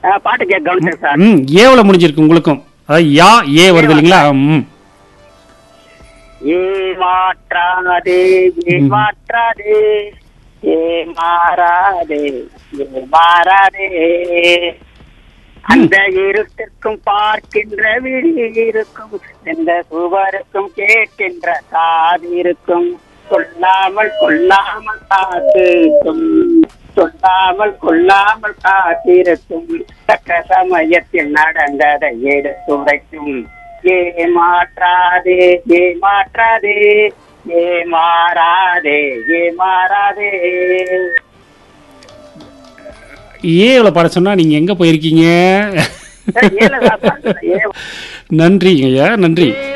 பாட்டு கேட்க கவனிச்சேன் சார். ஏவுல முடிஞ்சிருக்கு உங்களுக்கும். அதாவது யா ஏ வருது இல்லைங்களா? ஏமாற்றாதே ஏமாற்றாதே ஏமாறாதே ஏமாறாதே, அந்த இருட்டிற்கும் பார்க்கின்ற விழி இருக்கும், எந்த சுவருக்கும் கேட்கின்ற காது இருக்கும், கொல்லாமல் கொல்லாமல் காத்திருக்கும், சொல்லாமல் கொல்லாமல் காத்திருக்கும், தக்க சமயத்தில் நடந்ததை எடுத்துரைக்கும். ஏமாற்றாதே ஏமாற்றாதே ஏமாறாதே ஏமாறாதே. ஏவுல பாட சொன்னா நீங்க எங்க போயிருக்கீங்க? நன்றி ஐயா, நன்றி.